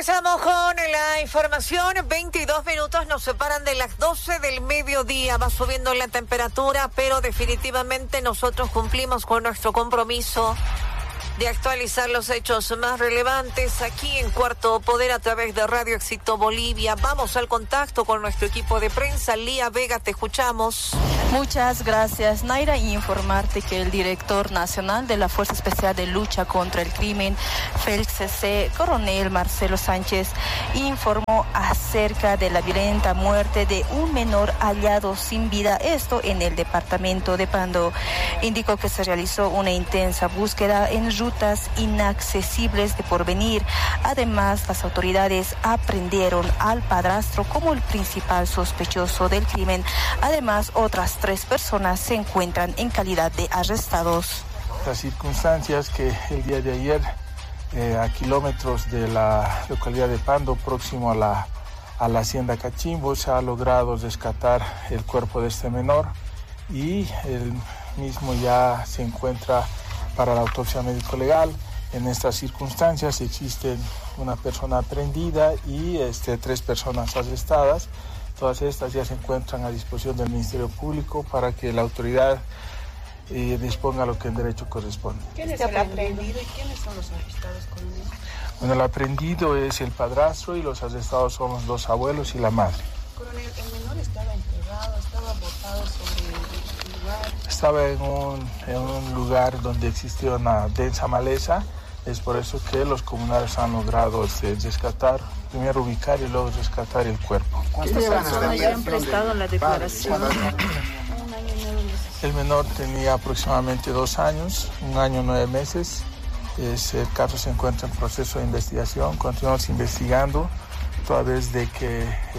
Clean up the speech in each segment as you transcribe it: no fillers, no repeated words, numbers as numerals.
Regresamos con la información. 22 minutos nos separan de las 12 del mediodía. Va subiendo la temperatura, pero definitivamente nosotros cumplimos con nuestro compromiso de actualizar los hechos más relevantes aquí en Cuarto Poder a través de Radio Éxito Bolivia. Vamos al contacto con nuestro equipo de prensa. Lía Vega, te escuchamos. Muchas gracias, Naira, y informarte que el director nacional de la Fuerza Especial de Lucha contra el Crimen, FELCC, coronel Marcelo Sánchez, informó acerca de la violenta muerte de un menor hallado sin vida, esto en el departamento de Pando. Indicó que se realizó una intensa búsqueda en rutas inaccesibles de Porvenir. Además, las autoridades aprendieron al padrastro como el principal sospechoso del crimen. Además, otras 3 personas se encuentran en calidad de arrestados. Las circunstancias que el día de ayer, a kilómetros de la localidad de Pando, próximo a la hacienda Cachimbo, se ha logrado rescatar el cuerpo de este menor y el mismo ya se encuentra para la autopsia médico-legal. En estas circunstancias existen una persona aprehendida y 3 personas arrestadas. Todas estas ya se encuentran a disposición del Ministerio Público para que la autoridad disponga lo que en derecho corresponde. ¿Quién es el aprehendido y quiénes son los arrestados, coronel? Bueno, el aprehendido es el padrastro y los arrestados son los 2 abuelos y la madre. Coronel, ¿el menor estaba enterrado, estaba botado sobre el lugar? Estaba en un lugar donde existía una densa maleza. Es por eso que los comunales han logrado rescatar, primero ubicar y luego rescatar el cuerpo. ¿Cuántas personas ya han prestado la declaración? El menor tenía aproximadamente 2 años, 1 año 9 meses. El caso se encuentra en proceso de investigación. Continuamos investigando toda vez de que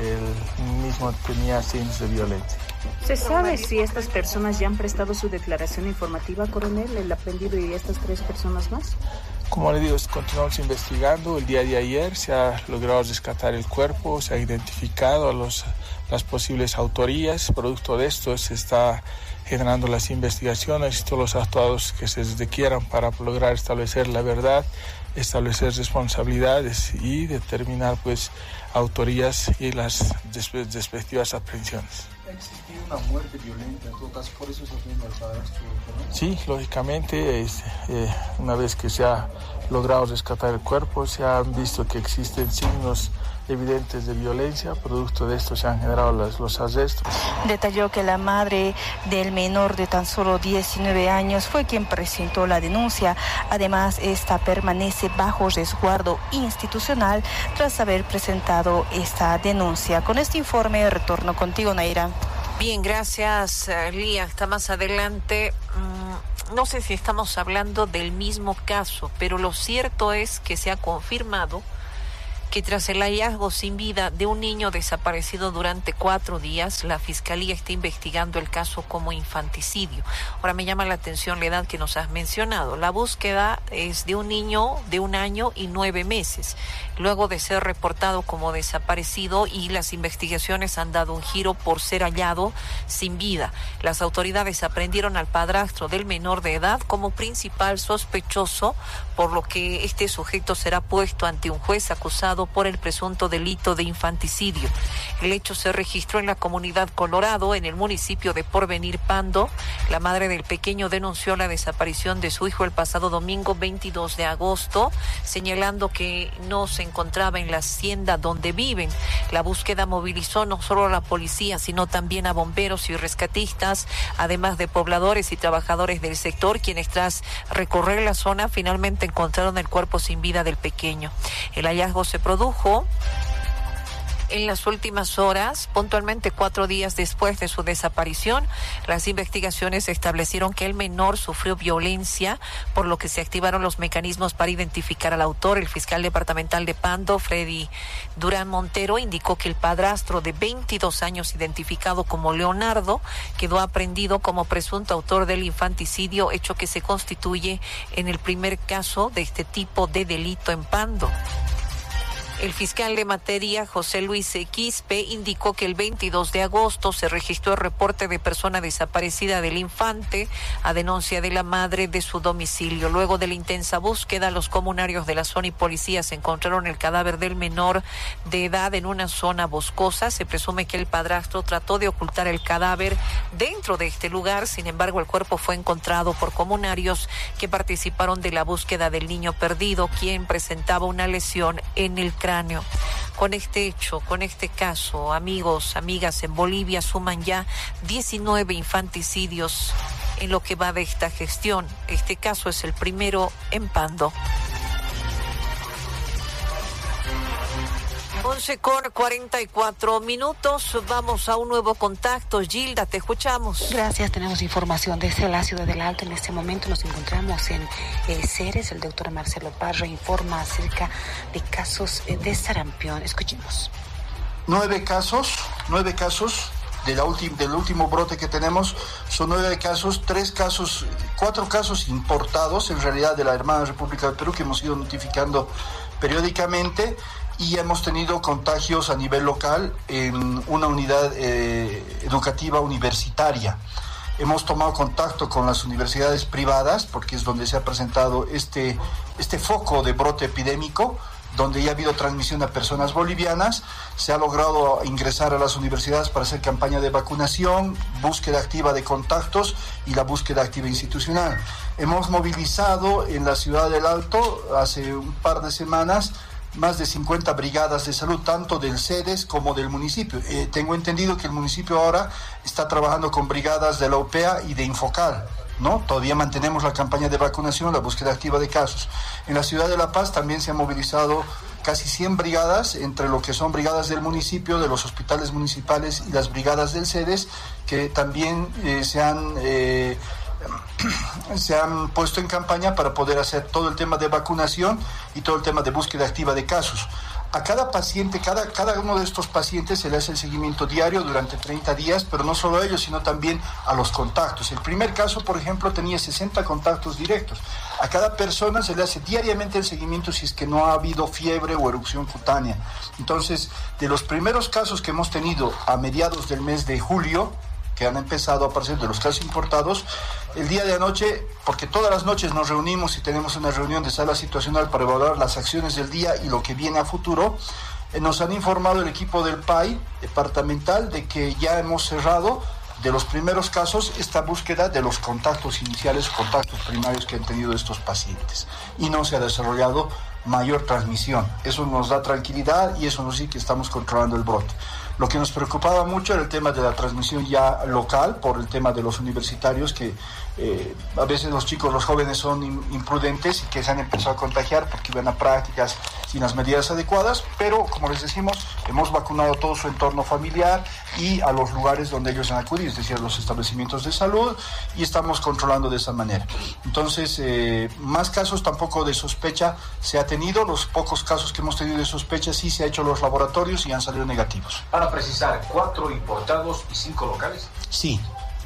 él mismo tenía signos de violencia. ¿Se sabe si estas personas ya han prestado su declaración informativa, coronel, el aprehendido y estas 3 personas más? Como le digo, continuamos investigando. El día de ayer se ha logrado rescatar el cuerpo, se ha identificado a las posibles autorías. Producto de esto se está generando las investigaciones y todos los actuados que se requieran para lograr establecer la verdad, establecer responsabilidades y determinar autorías y las respectivas aprehensiones. ¿Ha existido una muerte violenta en todo caso? ¿Por eso se ofende al padrastro? Sí, lógicamente, una vez que se ha logrado rescatar el cuerpo, se han visto que existen signos evidentes de violencia. Producto de esto se han generado los arrestos. Detalló que la madre del menor de tan solo 19 años fue quien presentó la denuncia. Además, esta permanece bajo resguardo institucional tras haber presentado esta denuncia. Con este informe retorno contigo, Naira. Bien, gracias, Lía. Hasta más adelante. No sé si estamos hablando del mismo caso, pero lo cierto es que se ha confirmado que tras el hallazgo sin vida de un niño desaparecido durante 4 días, la Fiscalía está investigando el caso como infanticidio. Ahora me llama la atención la edad que nos has mencionado. La búsqueda es de un niño de 1 año y 9 meses, luego de ser reportado como desaparecido, y las investigaciones han dado un giro por ser hallado sin vida. Las autoridades aprendieron al padrastro del menor de edad como principal sospechoso, por lo que este sujeto será puesto ante un juez acusado por el presunto delito de infanticidio. El hecho se registró en la comunidad Colorado, en el municipio de Porvenir, Pando. La madre del pequeño denunció la desaparición de su hijo el pasado domingo 22 de agosto, señalando que no se encontraba en la hacienda donde viven. La búsqueda movilizó no solo a la policía, sino también a bomberos y rescatistas, además de pobladores y trabajadores del sector, quienes tras recorrer la zona finalmente encontraron el cuerpo sin vida del pequeño. El hallazgo se produjo en las últimas horas, puntualmente 4 días después de su desaparición. Las investigaciones establecieron que el menor sufrió violencia, por lo que se activaron los mecanismos para identificar al autor. El fiscal departamental de Pando, Freddy Durán Montero, indicó que el padrastro de 22 años, identificado como Leonardo, quedó aprehendido como presunto autor del infanticidio, hecho que se constituye en el primer caso de este tipo de delito en Pando. El fiscal de materia, José Luis Quispe, indicó que el 22 de agosto se registró el reporte de persona desaparecida del infante a denuncia de la madre de su domicilio. Luego de la intensa búsqueda, los comunarios de la zona y policías encontraron el cadáver del menor de edad en una zona boscosa. Se presume que el padrastro trató de ocultar el cadáver dentro de este lugar. Sin embargo, el cuerpo fue encontrado por comunarios que participaron de la búsqueda del niño perdido, quien presentaba una lesión en el cráneo. Con este hecho, con este caso, amigos, amigas, en Bolivia suman ya 19 infanticidios en lo que va de esta gestión. Este caso es el primero en Pando. 11:44. Vamos a un nuevo contacto. Gilda, te escuchamos. Gracias. Tenemos información desde la ciudad del Alto. En este momento nos encontramos en Ceres. El doctor Marcelo Parra informa acerca de casos de sarampión. Escuchemos. 9 casos del último brote que tenemos. Son 9 casos, 4 casos importados, en realidad de la hermana República del Perú, que hemos ido notificando periódicamente. Y hemos tenido contagios a nivel local en una unidad educativa universitaria. Hemos tomado contacto con las universidades privadas, porque es donde se ha presentado este foco de brote epidémico, donde ya ha habido transmisión a personas bolivianas. Se ha logrado ingresar a las universidades para hacer campaña de vacunación, búsqueda activa de contactos y la búsqueda activa institucional. Hemos movilizado en la ciudad del Alto hace un par de semanas más de 50 brigadas de salud, tanto del CEDES como del municipio. Tengo entendido que el municipio ahora está trabajando con brigadas de la OPEA y de Infocal, ¿no? Todavía mantenemos la campaña de vacunación, la búsqueda activa de casos. En la ciudad de La Paz también se han movilizado casi 100 brigadas, entre lo que son brigadas del municipio, de los hospitales municipales y las brigadas del CEDES, que también se han puesto en campaña para poder hacer todo el tema de vacunación y todo el tema de búsqueda activa de casos. A cada paciente, cada uno de estos pacientes se le hace el seguimiento diario durante 30 días, pero no solo a ellos, sino también a los contactos. El primer caso, por ejemplo, tenía 60 contactos directos. A cada persona se le hace diariamente el seguimiento si es que no ha habido fiebre o erupción cutánea. Entonces, de los primeros casos que hemos tenido a mediados del mes de julio, que han empezado a aparecer de los casos importados, el día de anoche, porque todas las noches nos reunimos y tenemos una reunión de sala situacional para evaluar las acciones del día y lo que viene a futuro, nos han informado el equipo del PAI departamental de que ya hemos cerrado de los primeros casos esta búsqueda de los contactos iniciales, contactos primarios que han tenido estos pacientes, y no se ha desarrollado mayor transmisión. Eso nos da tranquilidad y eso nos dice que estamos controlando el brote. Lo que nos preocupaba mucho era el tema de la transmisión ya local, por el tema de los universitarios, que a veces los jóvenes son imprudentes y que se han empezado a contagiar porque iban a prácticas sin las medidas adecuadas, pero como les decimos, hemos vacunado todo su entorno familiar y a los lugares donde ellos han acudido, es decir, a los establecimientos de salud, y estamos controlando de esa manera. Entonces, más casos tampoco de sospecha se ha tenido. Los pocos casos que hemos tenido de sospecha sí se ha hecho los laboratorios y han salido negativos. Para precisar, 4 importados y 5 locales. Sí,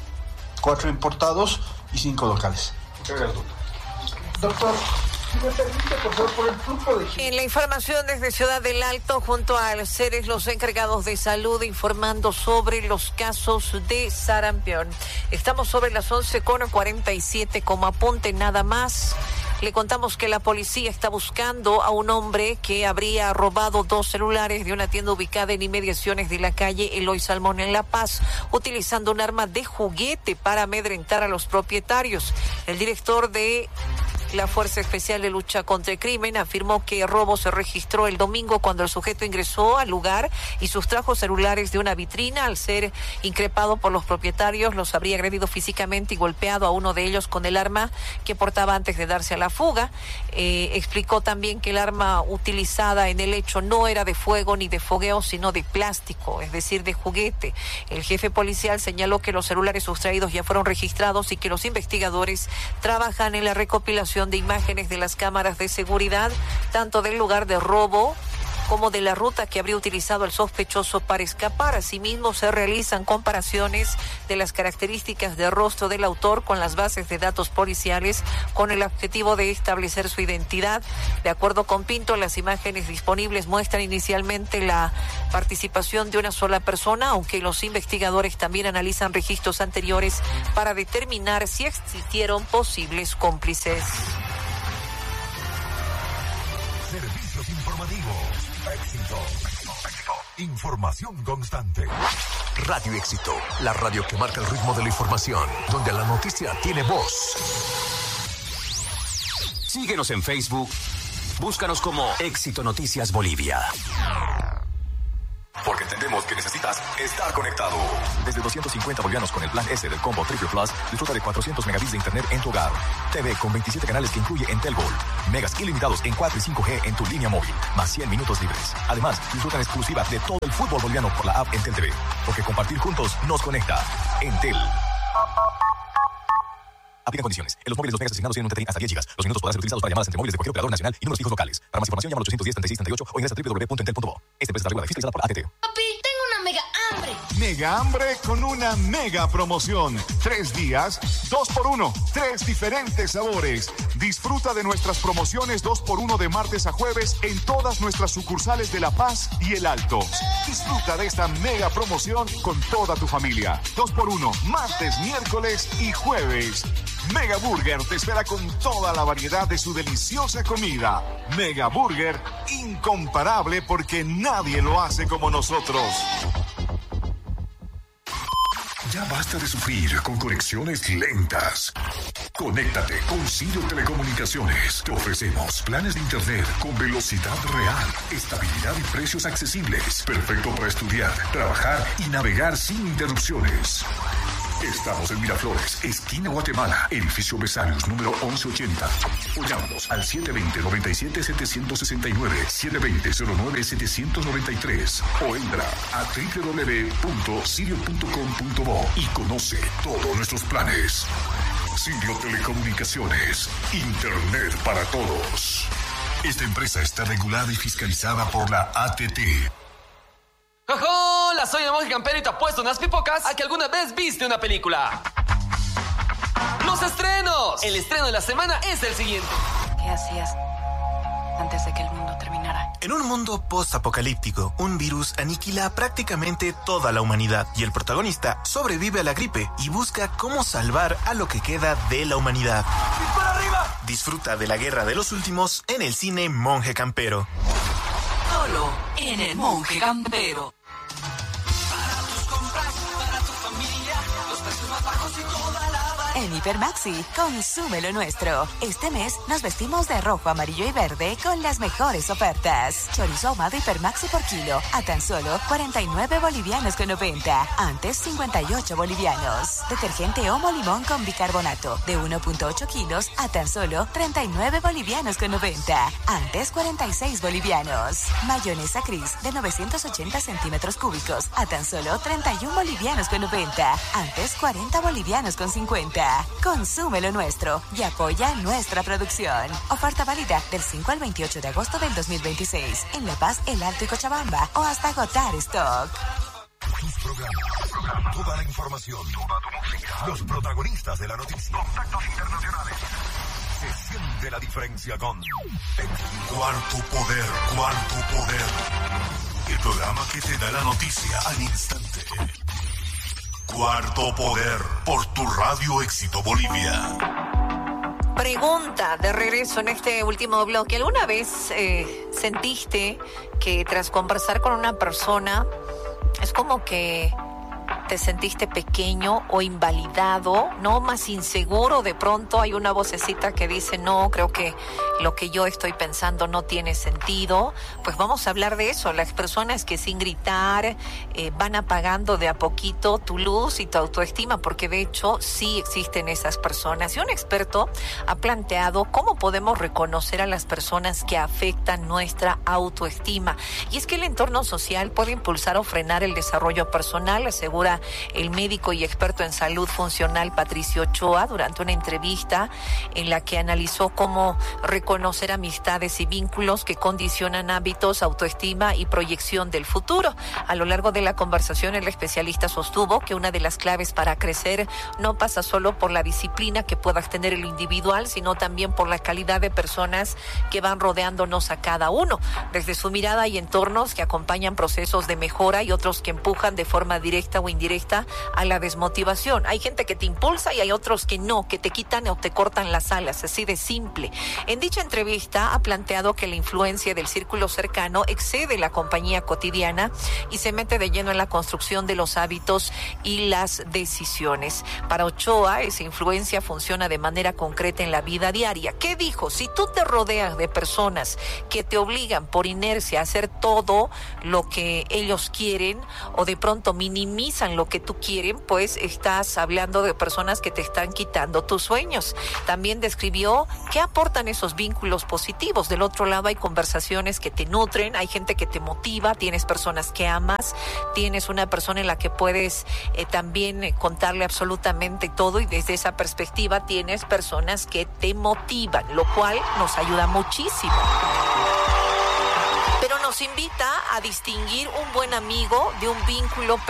4 importados y 5 locales. Muchas gracias, doctor. Si me permite, por favor, por el flujo de... En la información desde Ciudad del Alto, junto al CEDES, los encargados de salud informando sobre los casos de sarampión. Estamos sobre las 11:47, como apunte nada más. Le contamos que la policía está buscando a un hombre que habría robado 2 celulares de una tienda ubicada en inmediaciones de la calle Eloy Salmón en La Paz, utilizando un arma de juguete para amedrentar a los propietarios. El director de la Fuerza Especial de Lucha contra el Crimen afirmó que el robo se registró el domingo cuando el sujeto ingresó al lugar y sustrajo celulares de una vitrina. Al ser increpado por los propietarios, los habría agredido físicamente y golpeado a uno de ellos con el arma que portaba antes de darse a la fuga. Explicó también que el arma utilizada en el hecho no era de fuego ni de fogueo, sino de plástico, es decir, de juguete. El jefe policial señaló que los celulares sustraídos ya fueron registrados y que los investigadores trabajan en la recopilación de imágenes de las cámaras de seguridad, tanto del lugar de robo como de la ruta que habría utilizado el sospechoso para escapar. Asimismo, se realizan comparaciones de las características de rostro del autor con las bases de datos policiales con el objetivo de establecer su identidad. De acuerdo con Pinto, las imágenes disponibles muestran inicialmente la participación de una sola persona, aunque los investigadores también analizan registros anteriores para determinar si existieron posibles cómplices. Servicios informativos. Éxito. Información constante. Radio Éxito, la radio que marca el ritmo de la información, donde la noticia tiene voz. Síguenos en Facebook. Búscanos como Éxito Noticias Bolivia. Porque entendemos que necesitas estar conectado. Desde 250 bolivianos con el plan S del combo Triple Plus, disfruta de 400 megabits de internet en tu hogar. TV con 27 canales que incluye Entel Gold. Megas ilimitados en 4 y 5G en tu línea móvil, más 100 minutos libres. Además, disfruta en exclusiva de todo el fútbol boliviano por la app Entel TV. Porque compartir juntos nos conecta. Entel. Aplican condiciones. En los móviles los megas asignados tienen un TTI hasta 10 GB. Los minutos podrán ser utilizados para llamadas entre móviles de cualquier operador nacional y números fijos locales. Para más información llama al 810-3638 o ingresa a www.entel.bo. Esta empresa está regulada y fiscalizada por ATT. Papi, tengo una mega hambre. Mega hambre con una mega promoción. 3 días, 2x1. 3 diferentes sabores. Disfruta de nuestras promociones 2x1 de martes a jueves en todas nuestras sucursales de La Paz y El Alto. Disfruta de esta mega promoción con toda tu familia. 2x1, martes, miércoles y jueves. Mega Burger te espera con toda la variedad de su deliciosa comida. Mega Burger, incomparable porque nadie lo hace como nosotros. Ya basta de sufrir con conexiones lentas. Conéctate con Sirio Telecomunicaciones. Te ofrecemos planes de internet con velocidad real, estabilidad y precios accesibles. Perfecto para estudiar, trabajar y navegar sin interrupciones. Estamos en Miraflores, esquina Guatemala, edificio Besarios, número 1180. O llámanos al 720-97-769, 720-09-793. O entra a www.sirio.com.bo y conoce todos nuestros planes. Sirio Telecomunicaciones, Internet para todos. Esta empresa está regulada y fiscalizada por la ATT. ¡Hola! Soy el monje campero y te apuesto unas pipocas a que alguna vez viste una película. ¡Los estrenos! El estreno de la semana es el siguiente. ¿Qué hacías antes de que el mundo terminara? En un mundo post-apocalíptico, un virus aniquila prácticamente toda la humanidad y el protagonista sobrevive a la gripe y busca cómo salvar a lo que queda de la humanidad. ¡Dispara arriba! Disfruta de la guerra de los últimos en el cine Monje Campero. Solo en el Monje Campero. En Hipermaxi, consume lo nuestro. Este mes nos vestimos de rojo, amarillo y verde con las mejores ofertas. Chorizo ahumado Hipermaxi por kilo a tan solo 49 bolivianos con 90. Antes 58 bolivianos. Detergente Omo Limón con bicarbonato de 1.8 kilos a tan solo 39 bolivianos con 90. Antes 46 bolivianos. Mayonesa Cris de 980 centímetros cúbicos a tan solo 31 bolivianos con 90. Antes 40 bolivianos con 50. Consume lo nuestro y apoya nuestra producción. Oferta válida del 5 al 28 de agosto del 2026 en La Paz, El Alto y Cochabamba o hasta agotar stock. Tus programas, toda la información, toda tu música, los protagonistas de la noticia, contactos internacionales. Se siente la diferencia con Cuarto Poder, Cuarto Poder. El programa que te da la noticia al instante. Cuarto Poder, por tu Radio Éxito Bolivia. Pregunta de regreso en este último bloque. ¿Alguna vez sentiste que tras conversar con una persona es como que te sentiste pequeño o invalidado, no más inseguro? De pronto hay una vocecita que dice, no, creo que lo que yo estoy pensando no tiene sentido. Pues vamos a hablar de eso, las personas que sin gritar van apagando de a poquito tu luz y tu autoestima, porque de hecho sí existen esas personas. Y un experto ha planteado cómo podemos reconocer a las personas que afectan nuestra autoestima. Y es que el entorno social puede impulsar o frenar el desarrollo personal, asegura el médico y experto en salud funcional Patricio Ochoa durante una entrevista en la que analizó cómo reconocer amistades y vínculos que condicionan hábitos, autoestima y proyección del futuro. A lo largo de la conversación, el especialista sostuvo que una de las claves para crecer no pasa solo por la disciplina que pueda tener el individual, sino también por la calidad de personas que van rodeándonos a cada uno. Desde su mirada hay entornos que acompañan procesos de mejora y otros que empujan de forma directa o indirecta a la desmotivación. Hay gente que te impulsa y hay otros que no, que te quitan o te cortan las alas, así de simple. En dicha entrevista ha planteado que la influencia del círculo cercano excede la compañía cotidiana y se mete de lleno en la construcción de los hábitos y las decisiones. Para Ochoa, esa influencia funciona de manera concreta en la vida diaria. ¿Qué dijo? Si tú te rodeas de personas que te obligan por inercia a hacer todo lo que ellos quieren o de pronto minimizan lo que tú quieres, pues estás hablando de personas que te están quitando tus sueños. También describió qué aportan esos vínculos positivos. Del otro lado hay conversaciones que te nutren, hay gente que te motiva, tienes personas que amas, tienes una persona en la que puedes también contarle absolutamente todo y desde esa perspectiva tienes personas que te motivan, lo cual nos ayuda muchísimo. Pero nos invita a distinguir un buen amigo de un vínculo